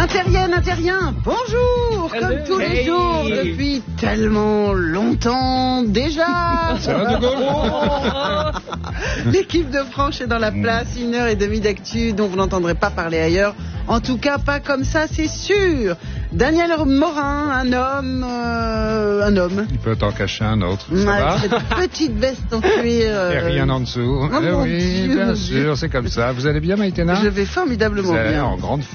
Interrien, bonjour, comme tous les jours, depuis tellement longtemps déjà. L'équipe de Franche est dans la place, 1h30 d'actu dont vous n'entendrez pas parler ailleurs. En tout cas, pas comme ça, c'est sûr. Daniel Morin, un homme. Il peut en cacher un autre. Ça va cette petite veste en cuir. Et rien en dessous. Oh mon oui, Dieu, bien sûr, c'est comme ça. Vous allez bien, Maïtena? Je vais formidablement bien. En grande